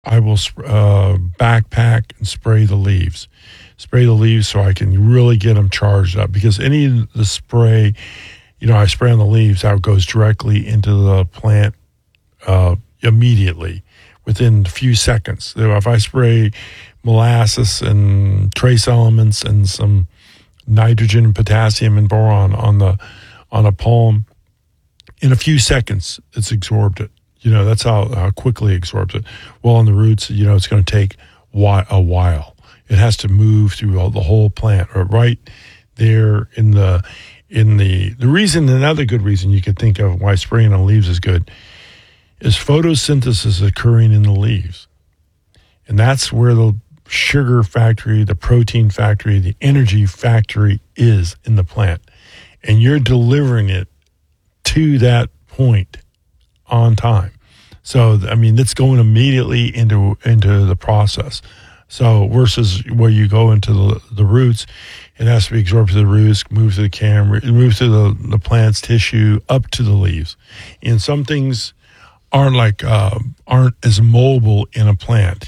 I will backpack and spray the leaves. Spray the leaves so I can really get them charged up, because any of the spray, I spray on the leaves, that goes directly into the plant immediately within a few seconds. If I spray molasses and trace elements and some nitrogen and potassium and boron on a palm, in a few seconds, it's absorbed it. That's how quickly it absorbs it. Well, on the roots, it's going to take a while. It has to move through the whole plant, or right there in the reason. Another good reason you could think of why spraying on leaves is good is photosynthesis occurring in the leaves, and that's where the sugar factory, the protein factory, the energy factory is in the plant, and you're delivering it to that point on time. So, it's going immediately into the process. So versus where you go into the roots, it has to be absorbed to the roots, move to the camera, move to the plant's tissue, up to the leaves. And some things aren't as mobile in a plant.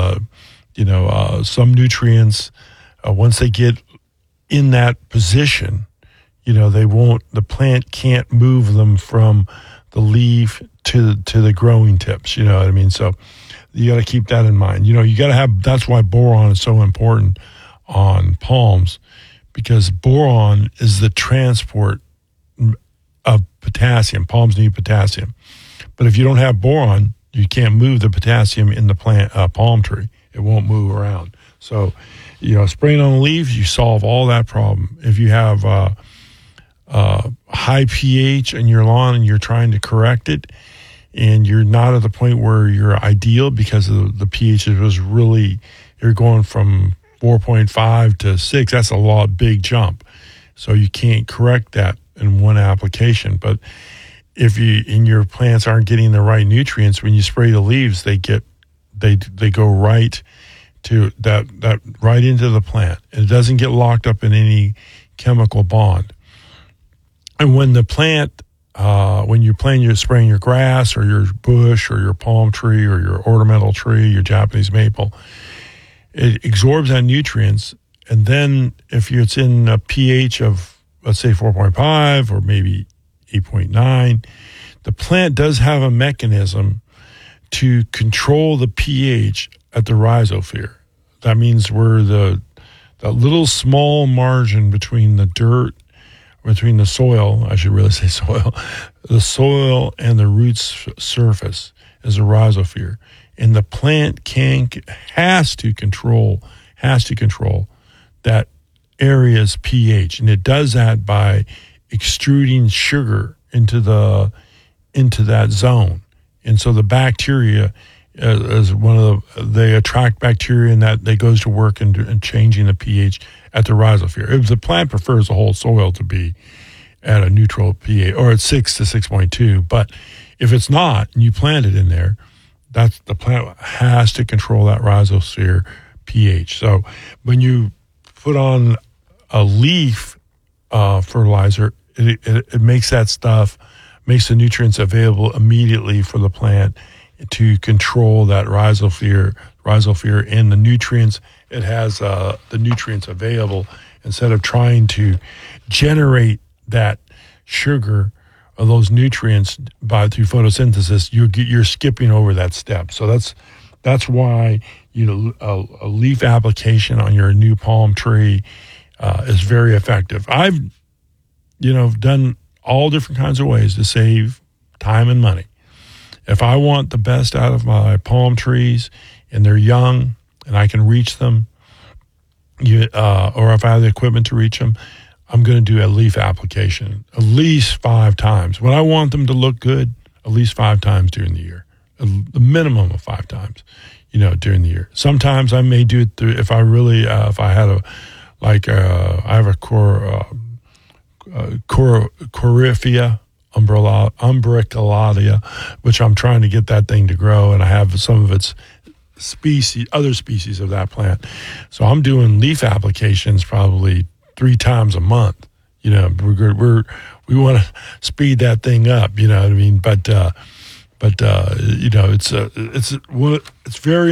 Some nutrients, once they get in that position, the plant can't move them from the leaf to the growing tips. You know what I mean? So you got to keep that in mind. You got to have, that's why boron is so important on palms, because boron is the transport of potassium. Palms need potassium. But if you don't have boron, you can't move the potassium in the plant palm tree. It won't move around. So, spraying on the leaves, you solve all that problem. If you have high pH in your lawn and you're trying to correct it, and you're not at the point where you're ideal because of the pH was really, you're going from 4.5 to 6, that's a big jump. So you can't correct that in one application. But if your plants aren't getting the right nutrients, when you spray the leaves, they go right to that right into the plant. It doesn't get locked up in any chemical bond. And when the plant, when you're spraying your grass or your bush or your palm tree or your ornamental tree, your Japanese maple, it absorbs that nutrients. And then if it's in a pH of, let's say, 4.5 or maybe 8.9, the plant does have a mechanism to control the pH at the rhizosphere. That means where the little small margin between the dirt, between the soil, I should really say soil, the soil and the root's surface is a rhizosphere. And the plant has to control that area's pH. And it does that by extruding sugar into that zone. And so the bacteria is they attract bacteria, and that goes to work in changing the pH at the rhizosphere. If the plant prefers the whole soil to be at a neutral pH or at 6 to 6.2, but if it's not and you plant it in there, the plant has to control that rhizosphere pH. So when you put on a leaf fertilizer, it makes makes the nutrients available immediately for the plant to control that rhizosphere and the nutrients. It has the nutrients available instead of trying to generate that sugar or those nutrients through photosynthesis. You're skipping over that step. So that's why a leaf application on your new palm tree is very effective. I've done all different kinds of ways to save time and money. If I want the best out of my palm trees and they're young and I can reach them, or if I have the equipment to reach them, I'm going to do a leaf application at least 5 times. When I want them to look good, at least 5 times during the year, the minimum of 5 times, during the year. Sometimes I may do it through, if I really, if I had I have a Coryphea umbricularia, which I'm trying to get that thing to grow, and I have some of its other species of that plant. So I'm doing leaf applications probably 3 times a month. We want to speed that thing up. You know what I mean? But But it's very